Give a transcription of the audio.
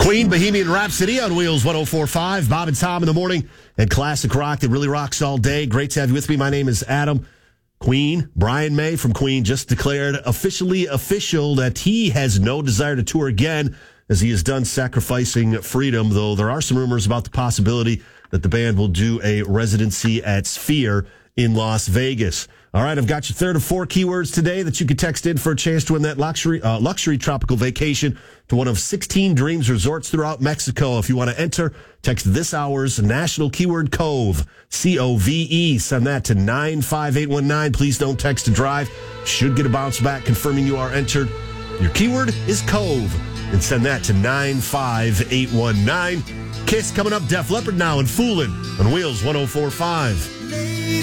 Queen, Bohemian Rhapsody on Wheels 104.5. Bob and Tom in the morning and classic rock that really rocks all day. Great to have you with me. My name is Adam. Queen, Brian May from Queen, just declared official that he has no desire to tour again as he is done sacrificing freedom, though there are some rumors about the possibility that the band will do a residency at Sphere in Las Vegas. All right, I've got your third of four keywords today that you could text in for a chance to win that luxury tropical vacation to one of 16 Dreams resorts throughout Mexico. If you want to enter, text this hour's national keyword COVE, C-O-V-E. Send that to 95819. Please don't text to drive. Should get a bounce back confirming you are entered. Your keyword is COVE, and send that to 95819. Kiss coming up, Def Leppard now and Foolin' on Wheels 104.5.